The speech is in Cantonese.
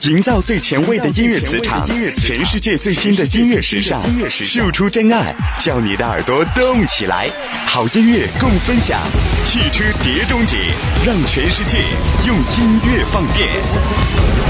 营造最前卫的音乐磁场，全世界最新的音乐时尚，秀出真爱，叫你的耳朵动起来。好音乐共分享，汽车碟中谍，让全世界用音乐放电。